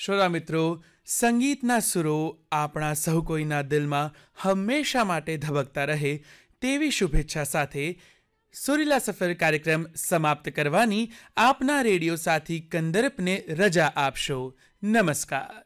શ્રોતા મિત્રો, સંગીતના સુરો આપણા સહુ કોઈના દિલમાં હંમેશા માટે ધબકતા રહે તેવી શુભેચ્છા સાથે સુરીલા સફર કાર્યક્રમ સમાપ્ત કરવાની આપના રેડિયો સાથી કંદર્પને રજા આપશો. નમસ્કાર.